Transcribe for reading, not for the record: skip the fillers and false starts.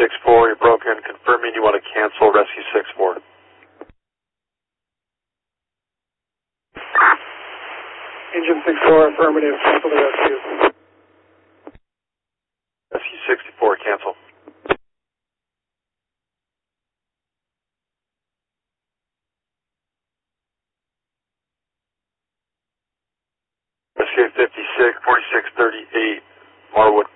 64, you're broken. Confirming you want to cancel Rescue 64. Engine 64, affirmative, cancel the rescue. Rescue 64, cancel. Rescue 56, 4638, Marwood